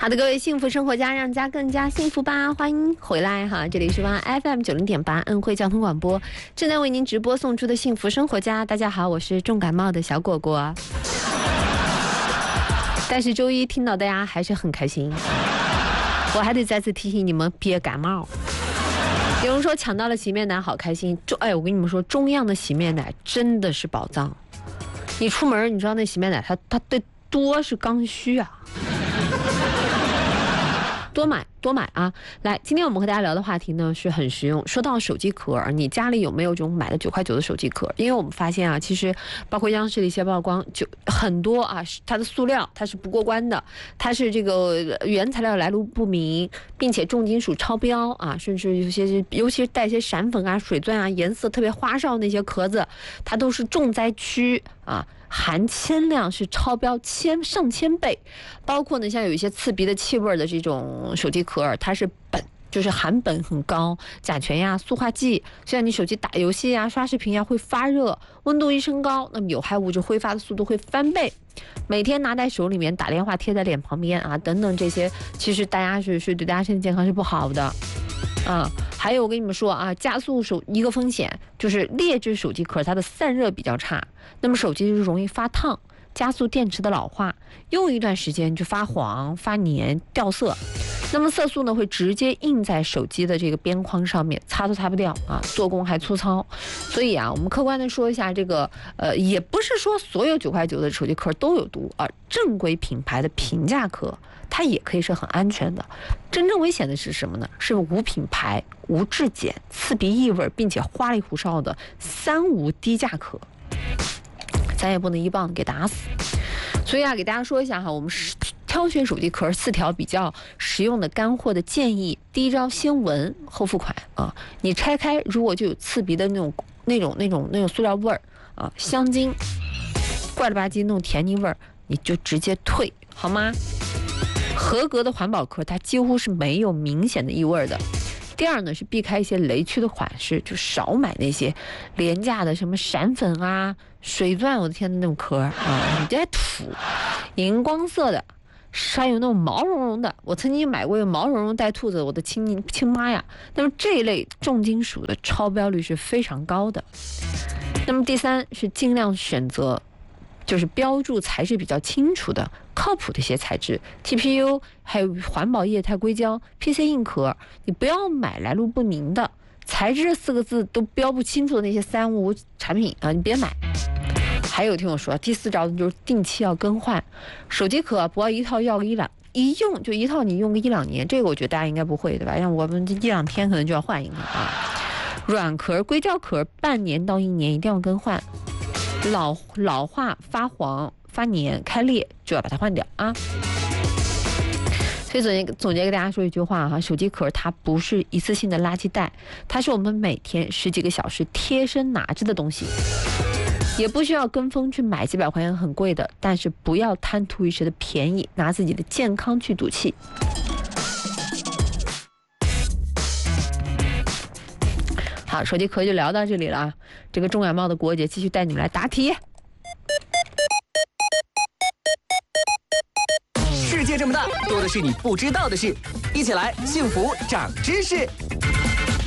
好的，各位幸福生活家，让家更加幸福吧！欢迎回来哈，这里是FM 90.8恩惠交通广播，正在为您直播送出的幸福生活家。大家好，我是重感冒的小果果。但是周一听到大家还是很开心，我还得再次提醒你们别感冒。有人说抢到了洗面奶好开心，我跟你们说，中样的洗面奶真的是宝藏。你出门你知道那洗面奶它对多是刚需啊。多买啊！来，今天我们和大家聊的话题呢是很实用。说到手机壳，你家里有没有这种买的9块9的手机壳？因为我们发现啊，其实包括央视的一些曝光，就很多啊，它的塑料它是不过关的，它是这个原材料来路不明，并且重金属超标啊，甚至有些尤其是带一些闪粉啊、水钻啊，颜色特别花哨那些壳子，它都是重灾区啊。含铅量是超标上千倍，包括呢像有一些刺鼻的气味的这种手机壳，它是就是含苯很高，甲醛呀、塑化剂，像你手机打游戏呀、刷视频呀会发热，温度一升高，那么有害物质挥发的速度会翻倍。每天拿在手里面，打电话贴在脸旁边啊，等等这些，其实大家是对大家身体健康是不好的。还有我跟你们说啊，加速一个风险就是劣质手机壳它的散热比较差，那么手机就容易发烫，加速电池的老化，用一段时间就发黄、发黏、掉色。那么色素呢会直接印在手机的这个边框上面，擦都擦不掉啊，做工还粗糙。所以啊，我们客观的说一下这个也不是说所有9块9的手机壳都有毒啊，正规品牌的平价壳它也可以是很安全的。真正危险的是什么呢？是无品牌、无质检、刺鼻异味，并且花里胡哨的3无低价壳，咱也不能一棒子给打死。所以啊，给大家说一下哈，我们挑选手机壳4条比较实用的干货的建议。第一招，先闻后付款啊！你拆开如果就有刺鼻的那种塑料味儿啊，香精怪了吧唧那种甜腻味儿，你就直接退好吗？合格的环保壳它几乎是没有明显的异味的。第二呢，是避开一些雷区的款式，就少买那些廉价的什么闪粉啊、水钻，我的天的那种壳啊，你这土，荧光色的，还有那种毛茸茸的。我曾经买过有毛茸茸带兔子，我的亲妈呀！那么这一类重金属的超标率是非常高的。那么第三是尽量选择就是标注材质比较清楚的靠谱的一些材质 ，TPU 还有环保液态硅胶、PC 硬壳，你不要买来路不明的材质4个字都标不清楚的那些3无产品啊，你别买。还有听我说，第4招就是定期要更换手机壳，不要一套要一用就一套，你用个1-2年，这个我觉得大家应该不会对吧？像我们这1-2天可能就要换一个啊。软壳、硅胶壳半年到1年一定要更换。老化、发黄、发黏、开裂就要把它换掉啊！所以总结给大家说一句话哈，手机壳它不是一次性的垃圾袋，它是我们每天10几个小时贴身拿着的东西，也不需要跟风去买几百块钱很贵的，但是不要贪图一时的便宜，拿自己的健康去赌气。好，手机壳就聊到这里了啊！这个重感冒的国姐继续带你们来答题。 世界这么大，多的是你不知道的事，一起来幸福长知识。